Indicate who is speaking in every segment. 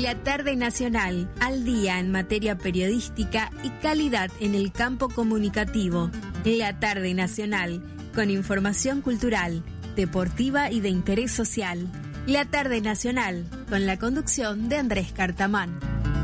Speaker 1: La Tarde Nacional, al día en materia periodística y calidad en el campo comunicativo. La Tarde Nacional, con información cultural, deportiva y de interés social. La Tarde Nacional, con la conducción de Andrés Cartamán.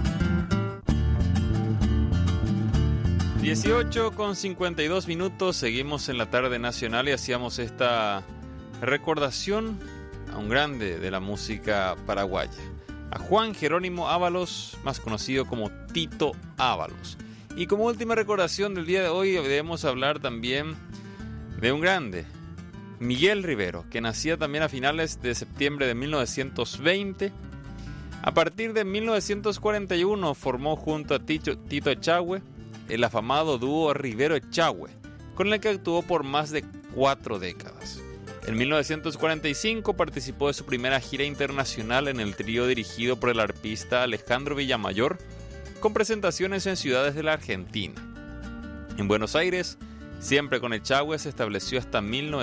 Speaker 2: 18:52, seguimos en la Tarde Nacional y hacíamos esta recordación a un grande de la música paraguaya, a Juan Jerónimo Ábalos, más conocido como Tito Ábalos. Y como última recordación del día de hoy debemos hablar también de un grande, Miguel Rivero, que nacía también a finales de septiembre de 1920. A partir de 1941 formó junto a Tito Echagüe el afamado dúo Rivero-Echagüe, con el que actuó por más de 4 décadas. En 1945 participó de su primera gira internacional en el trío dirigido por el arpista Alejandro Villamayor, con presentaciones en ciudades de la Argentina. En Buenos Aires, siempre con Echagüe, se estableció hasta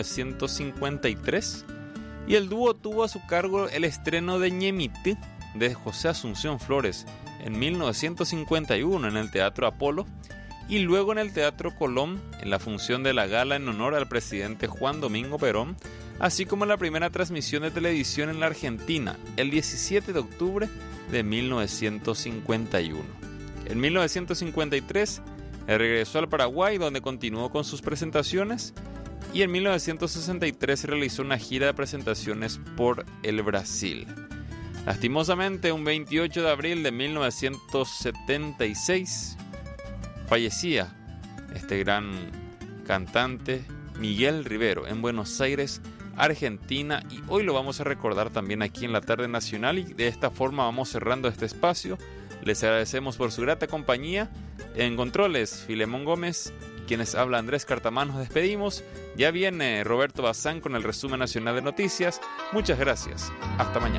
Speaker 2: 1953 y el dúo tuvo a su cargo el estreno de Ñemity de José Asunción Flores en 1951 en el Teatro Apolo y luego en el Teatro Colón en la función de la gala en honor al presidente Juan Domingo Perón, así como en la primera transmisión de televisión en la Argentina el 17 de octubre de 1951. En 1953 regresó al Paraguay, donde continuó con sus presentaciones, y en 1963 realizó una gira de presentaciones por el Brasil. Lastimosamente, un 28 de abril de 1976 fallecía este gran cantante Miguel Rivero en Buenos Aires, Argentina, y hoy lo vamos a recordar también aquí en la Tarde Nacional, y de esta forma vamos cerrando este espacio. Les agradecemos por su grata compañía. En controles, Filemón Gómez, quienes habla Andrés Cartamán, nos despedimos. Ya viene Roberto Bazán con el resumen nacional de noticias. Muchas gracias. Hasta mañana.